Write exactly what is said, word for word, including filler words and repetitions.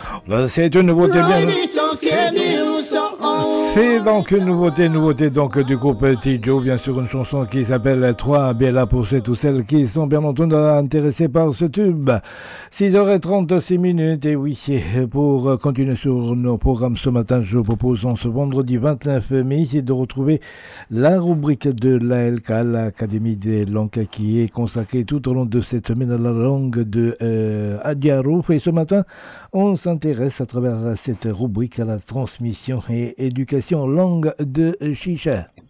C'est une nouveauté bien. C'est donc une nouveauté, nouveauté donc du groupe Tidjo, bien sûr une chanson qui s'appelle Trois Bella pour ceux tous celles qui sont bien entendu intéressés par ce tube. six heures trente-six minutes et oui, pour continuer sur nos programmes ce matin, je vous propose en ce vendredi vingt-neuf mai de retrouver la rubrique de l'A L K, l'Académie des langues qui est consacrée tout au long de cette semaine à la langue de euh, Adiarouf. Et ce matin, on s'intéresse à travers cette rubrique à la transmission et éducation langue de Chicha.